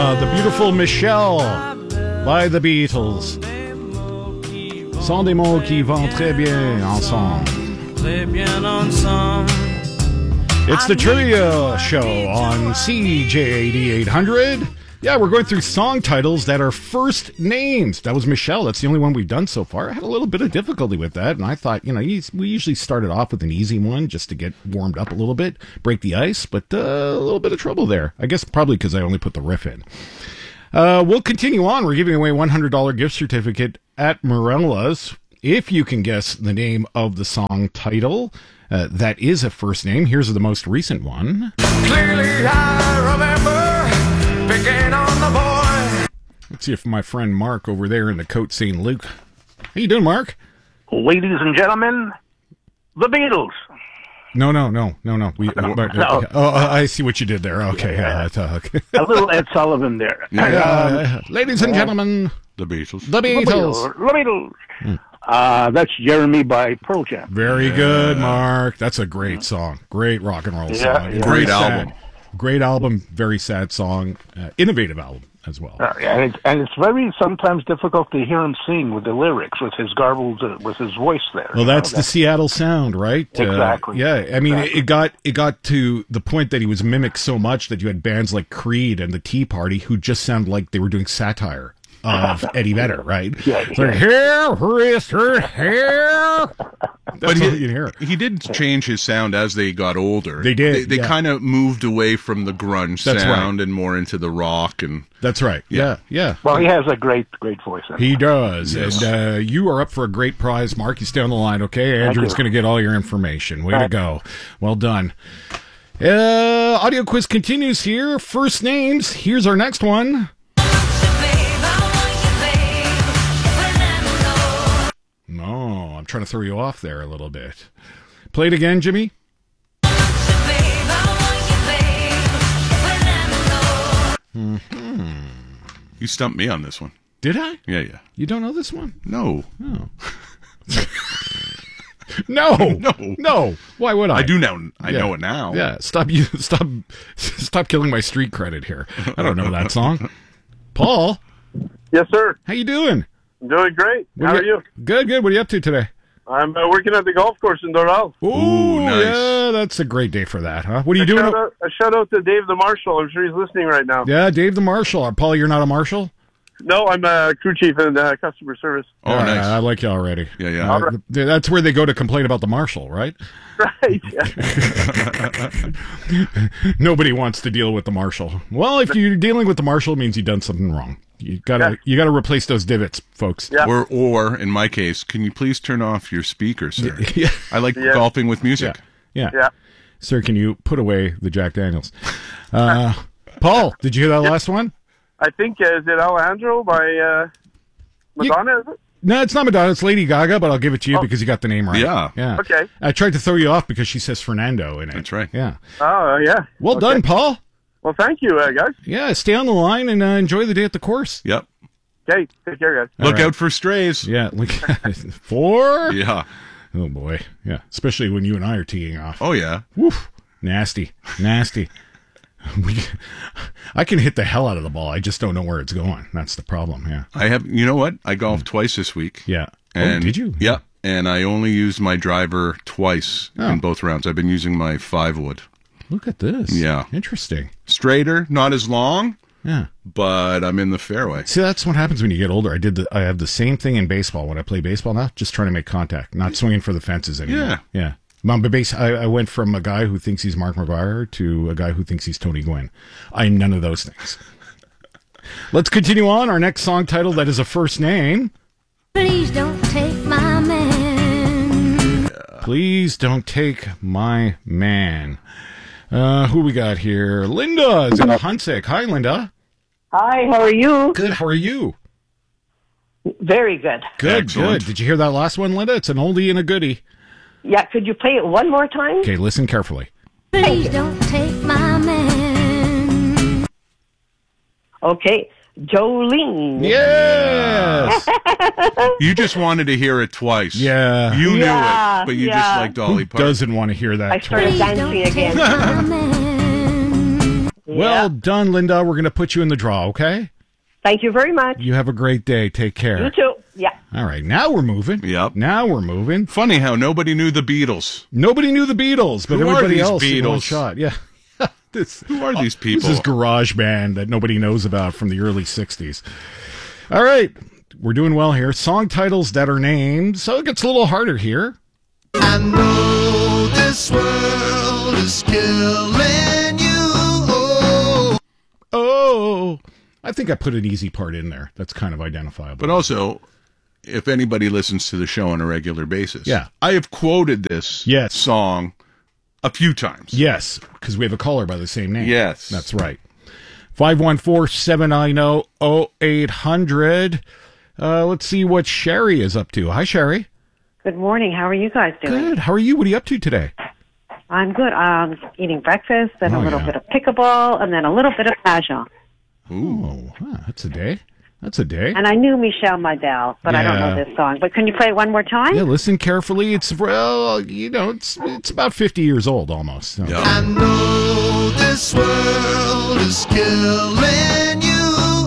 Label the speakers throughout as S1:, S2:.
S1: The beautiful Michelle by the Beatles. Sont des mots qui vont très bien ensemble. It's the trivia show on CJAD 800. Yeah, we're going through song titles that are first names. That was Michelle. That's the only one we've done so far. I had a little bit of difficulty with that, and I thought, we usually started off with an easy one just to get warmed up a little bit, break the ice, but a little bit of trouble there. I guess probably because I only put the riff in. We'll continue on. We're giving away a $100 gift certificate at Morella's. If you can guess the name of the song title, that is a first name. Here's the most recent one.
S2: Clearly I remember picking on the boy.
S1: Let's see if my friend Mark over there in the Côte St. Luc. How you doing, Mark?
S3: Ladies and gentlemen, the Beatles.
S1: No. I see what you did there. Okay, okay.
S3: A little Ed Sullivan there.
S1: Ladies and gentlemen,
S4: the Beatles.
S1: The Beatles.
S3: The Beatles. That's Jeremy by Pearl Jam.
S1: Very good, Mark. That's a great song. Great rock and roll song.
S3: Yeah.
S4: Great album.
S1: Great album. Very sad song. Innovative album as well.
S3: And it's very sometimes difficult to hear him sing with the lyrics, with his garbled, with his voice there.
S1: Well, that's the Seattle sound, right?
S3: Exactly.
S1: Yeah, I mean, exactly. It got to the point that he was mimicked so much that you had bands like Creed and the Tea Party who just sounded like they were doing satire of Eddie Vedder, right?
S3: Yeah.
S1: Like, here, here. That's all you hear.
S4: He did change his sound as they got older.
S1: They did.
S4: They kind of moved away from the grunge sound and more into the rock. And
S1: that's right. Yeah.
S3: Well, he has a great voice.
S1: He does.
S4: Yes.
S1: And you are up for a great prize, Mark. You stay on the line, okay? Andrew's going to get all your information. Way to go. Well done. Audio quiz continues here. First names. Here's our next one. No, I'm trying to throw you off there a little bit. Play it again, Jimmy.
S4: You stumped me on this one.
S1: Did I?
S4: Yeah.
S1: You don't know this one?
S4: No.
S1: Oh. No. Why would I?
S4: I do now. I know it now.
S1: Yeah. Stop killing my street credit here. I don't know that song. Paul.
S5: Yes, sir.
S1: How you doing?
S5: Doing great. How are you?
S1: Good. What are you up to today?
S5: I'm working at the golf course in Doral.
S1: Ooh,
S4: nice.
S1: Yeah, that's a great day for that, huh? What are you doing?
S5: A shout out to Dave the Marshal. I'm sure he's listening right now.
S1: Yeah, Dave the Marshal. Paul, you're not a marshal?
S5: No, I'm a crew chief in customer service.
S4: Oh, nice.
S1: I like you already.
S4: Yeah.
S5: All right.
S1: That's where they go to complain about the marshal, right?
S5: Right. Yeah.
S1: Nobody wants to deal with the marshal. Well, if you're dealing with the marshal, it means you've done something wrong. You gotta replace those divots, folks.
S5: Yeah.
S4: Or in my case, can you please turn off your speaker, sir?
S1: Yeah.
S4: I like golfing with music.
S1: Yeah. Sir, can you put away the Jack Daniels? Paul, did you hear that last one?
S5: I think, is it Alejandro by Madonna, is it?
S1: No, it's not Madonna. It's Lady Gaga, but I'll give it to you because you got the name right.
S4: Yeah.
S5: Okay.
S1: I tried to throw you off because she says Fernando in it.
S4: That's right.
S1: Yeah.
S5: Oh, yeah.
S1: Well done, Paul.
S5: Well, thank you, guys.
S1: Yeah, stay on the line and enjoy the day at the course.
S4: Yep.
S5: Okay, take care, guys.
S4: Look out for strays.
S1: Yeah. Look, 4?
S4: Yeah.
S1: Oh, boy. Yeah. Especially when you and I are teeing off.
S4: Oh, yeah.
S1: Woof. Nasty. I can hit the hell out of the ball. I just don't know where it's going. That's the problem. Yeah.
S4: You know what? I golfed twice this week.
S1: Yeah.
S4: And,
S1: did you?
S4: Yeah. And I only used my driver twice in both rounds. I've been using my 5-wood.
S1: Look at this.
S4: Yeah.
S1: Interesting.
S4: Straighter, not as long.
S1: Yeah.
S4: But I'm in the fairway.
S1: See, that's what happens when you get older. I have the same thing in baseball when I play baseball now, just trying to make contact, not swinging for the fences anymore. Yeah. I went from a guy who thinks he's Mark McGuire to a guy who thinks he's Tony Gwynn. I'm none of those things. Let's continue on. Our next song title that is a first name.
S6: Please don't take my man.
S1: Please don't take my man. Who we got here? Linda is in Huntsick. Hi, Linda.
S7: Hi, how are you?
S1: Good. How are you?
S7: Very good.
S1: Good. Did you hear that last one, Linda? It's an oldie and a goodie.
S7: Yeah, could you play it one more time?
S1: Okay, listen carefully.
S6: Please don't take my man.
S7: Okay, Jolene.
S1: Yes!
S4: You just wanted to hear it twice.
S1: Yeah.
S4: You knew
S7: Yeah,
S4: it, but you just like Dolly
S1: Who
S4: Parton.
S1: doesn't want to hear that
S7: I started
S1: twice?
S7: dancing again.
S1: Well done, Linda. We're going to put you in the draw, okay?
S7: Thank you very much.
S1: You have a great day. Take care.
S7: You too. Yeah.
S1: All right, now we're moving.
S4: Yep.
S1: Now we're moving.
S4: Funny how nobody knew the Beatles.
S1: Nobody knew the Beatles, but
S4: Who are
S1: everybody
S4: these
S1: else in one
S4: Beatles?
S1: shot. Yeah.
S4: Who are these people?
S1: This is Garage Band that nobody knows about from the early 60s. All right, we're doing well here. Song titles that are named, so it gets a little harder here.
S2: I know this world is killing you.
S1: Oh, I think I put an easy part in there. That's kind of identifiable.
S4: But also, if anybody listens to the show on a regular basis,
S1: Yeah.
S4: I have quoted this
S1: Yes.
S4: song a few times.
S1: Yes, because we have a caller by the same name.
S4: Yes.
S1: That's right. 514-790-0800. Let's see what Sherry is up to. Hi, Sherry.
S8: Good morning. How are you guys doing?
S1: Good. How are you? What are you up to today?
S8: I'm good. Eating breakfast, then
S1: Oh,
S8: a little
S1: yeah.
S8: bit of pickleball, and then a little bit of mahjong.
S1: Ooh, that's a day. That's a day.
S8: And I knew Michelle Mydell, but I don't
S1: Yeah.
S8: know this song. But can you play it one more time?
S1: Yeah, listen carefully. It's, well, it's about 50 years old almost. So.
S4: Yeah.
S2: I know this world is killing you.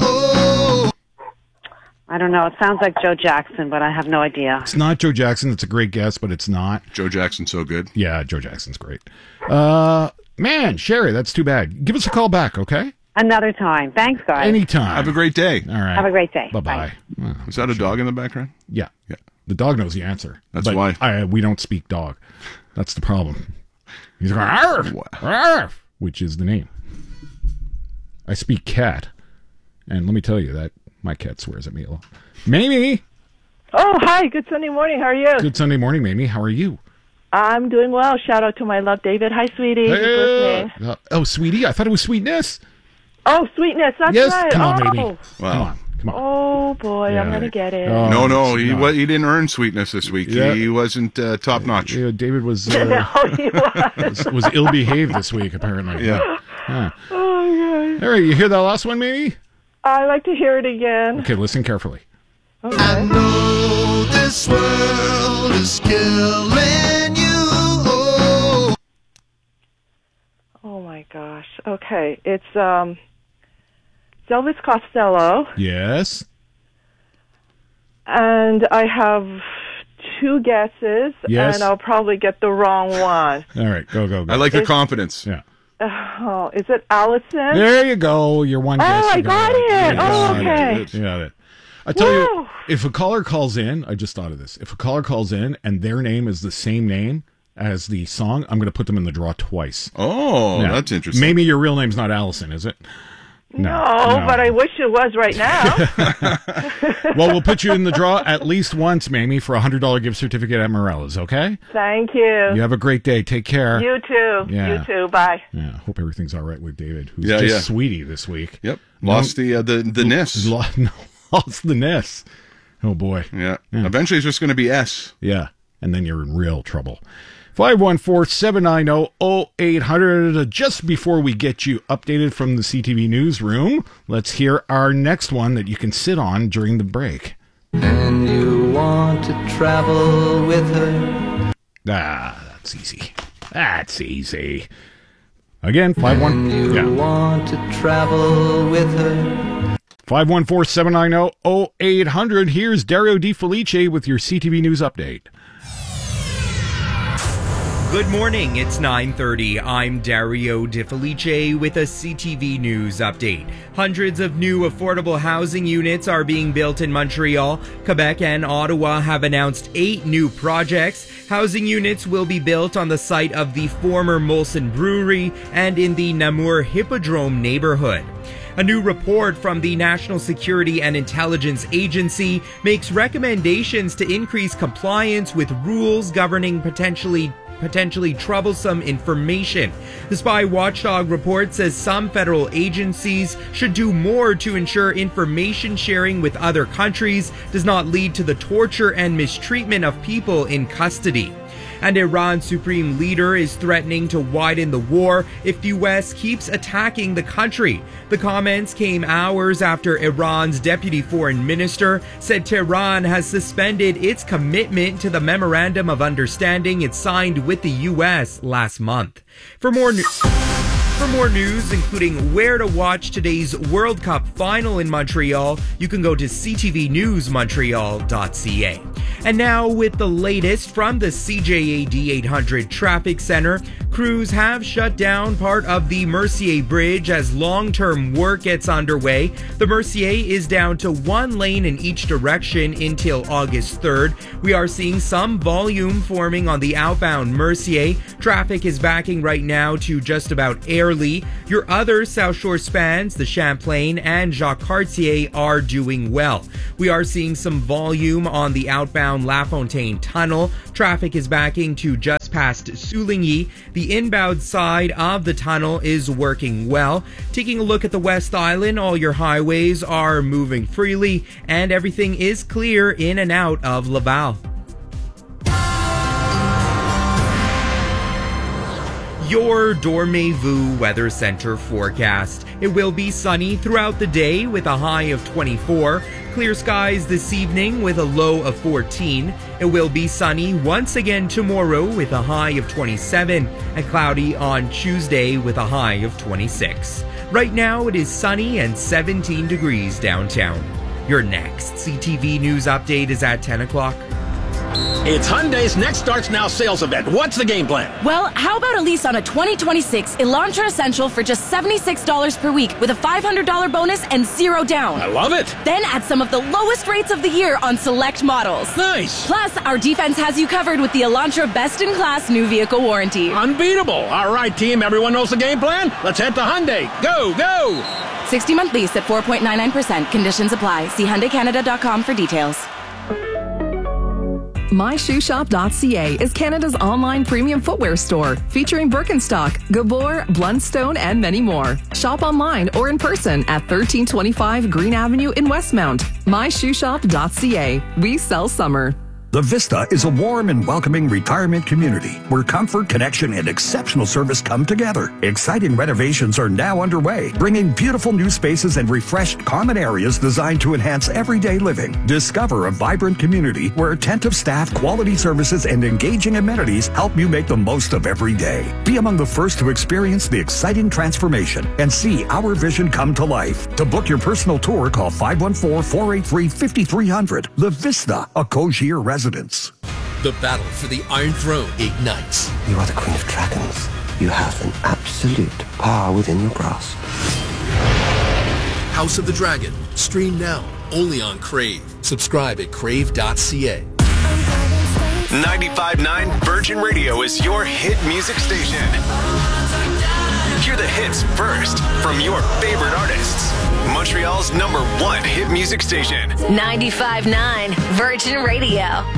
S8: I don't know. It sounds like Joe Jackson, but I have no idea.
S1: It's not Joe Jackson. It's a great guess, but it's not.
S4: Joe Jackson's so good.
S1: Yeah, Joe Jackson's great. Man, Sherry, that's too bad. Give us a call back, okay?
S8: Another time. Thanks, guys.
S1: Anytime.
S4: Have a great day.
S1: All right.
S8: Have a great day.
S1: Bye-bye. Oh,
S4: Is that a dog in the background?
S1: yeah.
S4: Yeah.
S1: The dog knows the answer.
S4: That's
S1: but
S4: why.
S1: we don't speak dog. That's the problem. He's going, arf, arf, which is the name. I speak cat. And let me tell you that my cat swears at me a lot. Mamie!
S9: Oh, hi. Good Sunday morning. How are you?
S1: Good Sunday morning, Mamie. How are you?
S9: I'm doing well. Shout out to my love, David. Hi, sweetie. He's listening.
S1: Oh, sweetie, I thought it was Sweetness.
S9: Oh, Sweetness. That's
S1: Yes,
S9: right.
S1: come on,
S9: oh.
S1: baby.
S4: Wow.
S1: Come on.
S9: Oh, boy. I'm
S1: Yeah.
S9: going to get it.
S1: Oh,
S4: No,
S1: it's
S4: he
S1: not.
S4: he didn't earn Sweetness this week.
S1: Yeah.
S4: He wasn't top notch.
S1: Yeah, David was
S9: No, he was.
S1: was ill-behaved this week, apparently.
S4: Yeah.
S1: Yeah.
S9: Oh, God.
S1: All right, you hear that last one, Mamie?
S9: I like to hear it again.
S1: Okay, listen carefully.
S2: I
S9: Okay.
S2: know this world is killing you.
S9: Oh, my gosh. Okay. It's Elvis Costello,
S1: Yes.
S9: and I have two guesses,
S1: Yes.
S9: and I'll probably get the wrong one.
S1: All right, go.
S4: I like your confidence.
S1: Yeah.
S9: Oh, is it Allison?
S1: There you go. Your one guess.
S9: Oh, I
S1: you
S9: got
S1: it.
S9: it.
S1: You
S9: Oh,
S1: got
S9: okay.
S1: it. You got it. I tell you,
S9: Woo.
S1: if a caller calls in, I just thought of this. If a caller calls in and their name is the same name as the song, I'm going to put them in the draw twice.
S4: Oh,
S1: Yeah.
S4: that's interesting.
S1: Maybe your real name's not Allison, is it?
S9: No, but I wish it was right now.
S1: Well, we'll put you in the draw at least once, Mamie, for a $100 gift certificate at Morella's, okay?
S9: Thank you.
S1: You have a great day. Take care.
S9: You too.
S1: Yeah.
S9: You too. Bye.
S1: Yeah, hope everything's all right with David, who's
S4: Yeah,
S1: just
S4: yeah.
S1: sweetie this week.
S4: Yep. Lost the NIS.
S1: Lost the NIS. Oh, boy.
S4: Yeah. Eventually it's just going to be S.
S1: Yeah, and then you're in real trouble. 514-790-0800. Just before we get you updated from the CTV newsroom, let's hear our next one that you can sit on during the break.
S10: And you want to travel with her.
S1: That's easy. That's easy. Again, 51.
S10: You
S1: Yeah.
S10: want to travel with her.
S1: 514-790-0800. Here's Dario Di Felice with your CTV News update.
S11: Good morning, it's 9:30. I'm Dario Di Felice with a CTV News update. Hundreds of new affordable housing units are being built in Montreal. Quebec and Ottawa have announced 8 new projects. Housing units will be built on the site of the former Molson Brewery and in the Namur Hippodrome neighborhood. A new report from the National Security and Intelligence Agency makes recommendations to increase compliance with rules governing potentially troublesome information. The Spy Watchdog report says some federal agencies should do more to ensure information sharing with other countries does not lead to the torture and mistreatment of people in custody. And Iran's supreme leader is threatening to widen the war if the U.S. keeps attacking the country. The comments came hours after Iran's deputy foreign minister said Tehran has suspended its commitment to the memorandum of understanding it signed with the U.S. last month. For more news... For more news, including where to watch today's World Cup final in Montreal, you can go to ctvnewsmontreal.ca. And now with the latest from the CJAD 800 Traffic Center, crews have shut down part of the Mercier Bridge as long-term work gets underway. The Mercier is down to one lane in each direction until August 3rd. We are seeing some volume forming on the outbound Mercier. Traffic is backing right now to just about Airlie. Your other South Shore spans, the Champlain and Jacques Cartier, are doing well. We are seeing some volume on the outbound LaFontaine Tunnel. Traffic is backing to just past Souligny. The inbound side of the tunnel is working well. Taking a look at the West Island, all your highways are moving freely and everything is clear in and out of Laval. Your Dormez-vous Weather Center forecast. It will be sunny throughout the day with a high of 24. Clear skies this evening with a low of 14. It will be sunny once again tomorrow with a high of 27 and cloudy on Tuesday with a high of 26. Right now it is sunny and 17 degrees downtown. Your next CTV News update is at 10 o'clock.
S12: It's Hyundai's Next Starts Now sales event. What's the game plan?
S13: Well, how about a lease on a 2026 Elantra Essential for just $76 per week with a $500 bonus and zero down?
S12: I love it.
S13: Then add some of the lowest rates of the year on select models.
S12: Nice.
S13: Plus, our defense has you covered with the Elantra best-in-class new vehicle warranty.
S12: Unbeatable. All right, team. Everyone knows the game plan? Let's head to Hyundai. Go, go.
S13: 60-month lease at 4.99%. Conditions apply. See HyundaiCanada.com for details.
S14: MyShoeShop.ca is Canada's online premium footwear store, featuring Birkenstock, Gabor, Blundstone, and many more. Shop online or in person at 1325 Green Avenue in Westmount. MyShoeShop.ca. We sell summer.
S15: The Vista is a warm and welcoming retirement community where comfort, connection, and exceptional service come together. Exciting renovations are now underway, bringing beautiful new spaces and refreshed common areas designed to enhance everyday living. Discover a vibrant community where attentive staff, quality services, and engaging amenities help you make the most of every day. Be among the first to experience the exciting transformation and see our vision come to life. To book your personal tour, call 514-483-5300. The Vista, a Cogier residence.
S16: The battle for the Iron Throne ignites.
S17: You are the Queen of Dragons. You have an absolute power within your grasp.
S16: House of the Dragon. Stream now. Only on Crave. Subscribe at crave.ca.
S18: 95.9 Virgin Radio is your hit music station. Hear the hits first from your favorite artists. Montreal's #1 hit music station.
S19: 95.9 Virgin Radio.